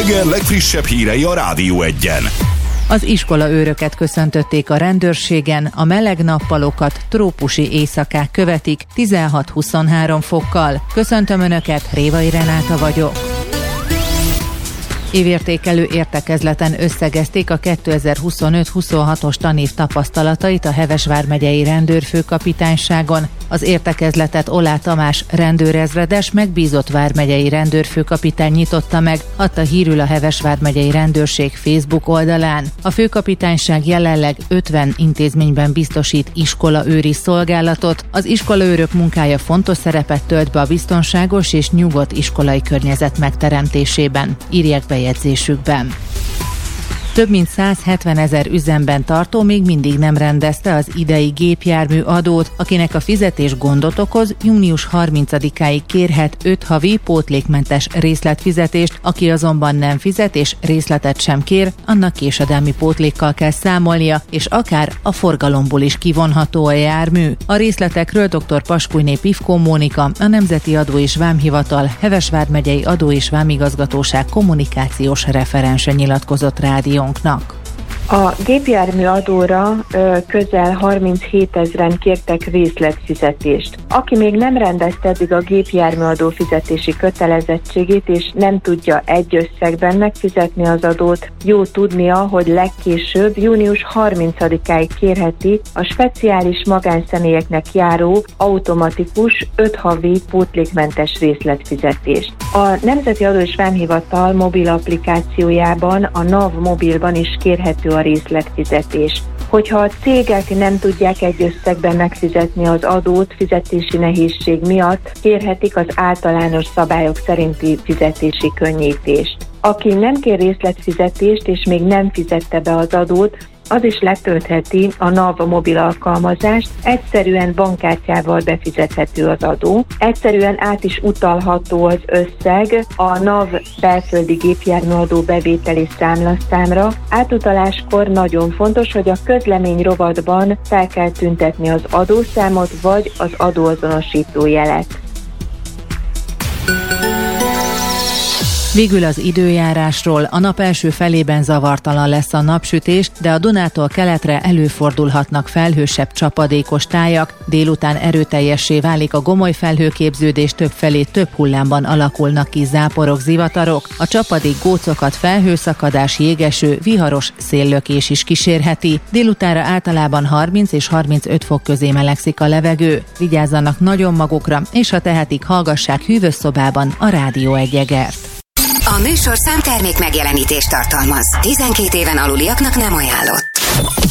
reggel legfrissebb hírei a Rádió Egyen. Az iskolaőröket köszöntötték a rendőrségen, a meleg nappalokat trópusi éjszakák követik 16-23 fokkal. Köszöntöm Önöket, Révai Renáta vagyok. Évértékelő értekezleten összegezték a 2025-26-os tanév tapasztalatait a Heves vármegyei rendőrfőkapitányságon. Az értekezletet Olá Tamás rendőrezredes megbízott vármegyei rendőrfőkapitány nyitotta meg, adta hírül a Heves vármegyei rendőrség Facebook oldalán. A főkapitányság jelenleg 50 intézményben biztosít iskolaőri szolgálatot. Az iskolaőrök munkája fontos szerepet tölt be a biztonságos és nyugodt iskolai környezet megteremtésében, írják bejegyzésükben. Több mint 170 000 üzemben tartó még mindig nem rendezte az idei gépjármű adót, akinek a fizetés gondot okoz, június 30-áig kérhet 5 havi pótlékmentes részletfizetést, aki azonban nem fizet és részletet sem kér, annak késedelmi pótlékkal kell számolnia, és akár a forgalomból is kivonható a jármű. A részletekről dr. Paskújné Pivkó Mónika, a Nemzeti Adó és Vámhivatal Heves vármegyei Adó és Vámigazgatóság kommunikációs referense nyilatkozott rádió. A gépjármű adóra közel 37 000-en kértek részletfizetést. Aki még nem rendezte eddig a gépjármű adó fizetési kötelezettségét, és nem tudja egy összegben megfizetni az adót, jó tudnia, hogy legkésőbb június 30-áig kérheti a speciális magánszemélyeknek járó automatikus 5 havi pótlékmentes részletfizetést. A Nemzeti Adó és Vámhivatal mobil applikációjában, a NAV mobilban is kérhető a részletfizetés. Hogyha a cégek nem tudják egy összegben megfizetni az adót fizetési nehézség miatt, kérhetik az általános szabályok szerinti fizetési könnyítést. Aki nem kér részletfizetést és még nem fizette be az adót, az is letöltheti a NAV mobil alkalmazást, egyszerűen bankkártyával befizethető az adó, egyszerűen át is utalható az összeg a NAV belföldi gépjárműadó bevételi számlaszámra. Átutaláskor nagyon fontos, hogy a közlemény rovatban fel kell tüntetni az adószámot vagy az adóazonosító jelet. Végül az időjárásról. A nap első felében zavartalan lesz a napsütés, de a Dunától keletre előfordulhatnak felhősebb csapadékos tájak. Délután erőteljessé válik a gomoly felhőképződés, többfelé több hullámban alakulnak ki záporok, zivatarok. A csapadék gócokat felhőszakadás, jégeső, viharos széllökés is kísérheti. Délutánra általában 30 és 35 fok közé melegszik a levegő. Vigyázzanak nagyon magukra, és ha tehetik, hallgassák hűvös szobában a Rádió Egyegert. A műsorszám termék megjelenítést tartalmaz. 12 éven aluliaknak nem ajánlott.